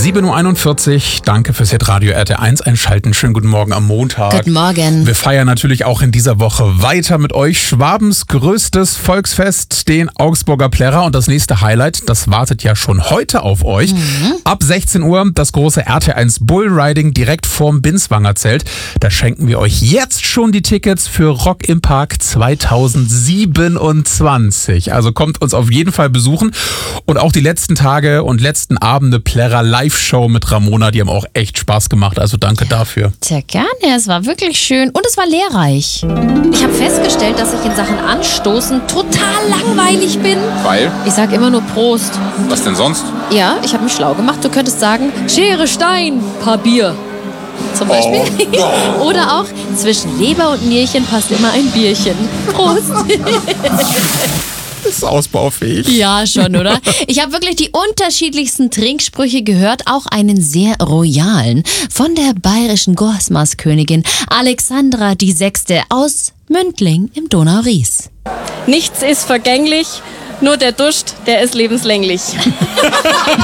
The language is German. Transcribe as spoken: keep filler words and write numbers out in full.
sieben Uhr einundvierzig. Danke fürs Hitradio R T eins einschalten. Schönen guten Morgen am Montag. Guten Morgen. Wir feiern natürlich auch in dieser Woche weiter mit euch Schwabens größtes Volksfest, den Augsburger Plärrer. Und das nächste Highlight, das wartet ja schon heute auf euch. Mhm. Ab sechzehn Uhr das große R T eins Bullriding direkt vorm Binswanger Zelt. Da schenken wir euch jetzt schon die Tickets für Rock im Park zweitausendsiebenundzwanzig. Also kommt uns auf jeden Fall besuchen. Und auch die letzten Tage und letzten Abende Plärrer Live-Show mit Ramona, die haben auch echt Spaß gemacht. Also danke dafür. Sehr gerne, es war wirklich schön und es war lehrreich. Ich habe festgestellt, dass ich in Sachen Anstoßen total langweilig bin. Weil? Ich sag immer nur Prost. Was denn sonst? Ja, ich habe mich schlau gemacht. Du könntest sagen, Schere, Stein, paar Bier. Zum Beispiel. Oh. Oder auch, zwischen Leber und Nierchen passt immer ein Bierchen. Prost. Ist ausbaufähig. Ja, schon, oder? Ich habe wirklich die unterschiedlichsten Trinksprüche gehört, auch einen sehr royalen von der bayerischen Gosmas-Königin Alexandra die Sechste aus Mündling im Donau-Ries. Nichts ist vergänglich, nur der Durst, der ist lebenslänglich.